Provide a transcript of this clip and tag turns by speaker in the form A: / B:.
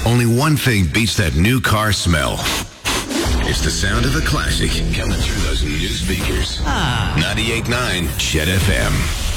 A: Only one thing beats that new car smell. It's the sound of a classic coming through those new speakers. 98.9 Chet FM.